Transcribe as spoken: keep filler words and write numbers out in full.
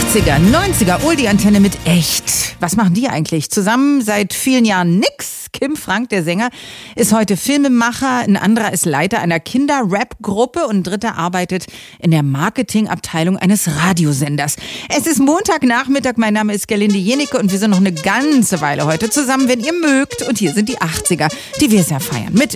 achtziger, neunziger, Oldie-Antenne mit echt. Was machen die eigentlich? Zusammen seit vielen Jahren nix. Kim Frank, der Sänger, ist heute Filmemacher, ein anderer ist Leiter einer Kinder-Rap-Gruppe und ein dritter arbeitet in der Marketingabteilung eines Radiosenders. Es ist Montagnachmittag, mein Name ist Gerlinde Jenecke und wir sind noch eine ganze Weile heute zusammen, wenn ihr mögt. Und hier sind die achtziger, die wir sehr feiern. Mit